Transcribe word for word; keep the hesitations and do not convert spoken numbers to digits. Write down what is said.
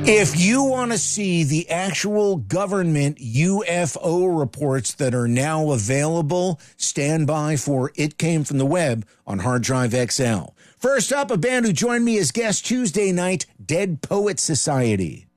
If you want to see the actual government U F O reports that are now available, stand by for It Came From the Web on Hard Drive X L. First up, a band who joined me as guest Tuesday night, Dead Poet Society.